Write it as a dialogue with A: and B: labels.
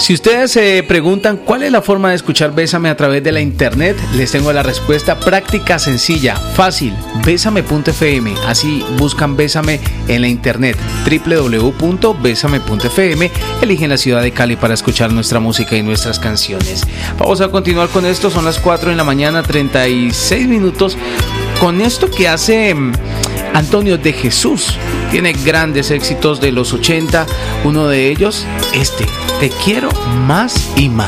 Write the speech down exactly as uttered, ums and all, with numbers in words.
A: Si ustedes se preguntan cuál es la forma de escuchar Bésame a través de la internet, les tengo la respuesta práctica, sencilla, fácil, bésame punto efe eme. Así buscan Bésame en la internet, doble u doble u doble u punto bésame punto efe eme, eligen la ciudad de Cali para escuchar nuestra música y nuestras canciones. Vamos a continuar con esto, son las cuatro de la mañana, treinta y seis minutos, con esto que hace Antonio de Jesús. Tiene grandes éxitos de los ochenta, uno de ellos, este, Te quiero más y más.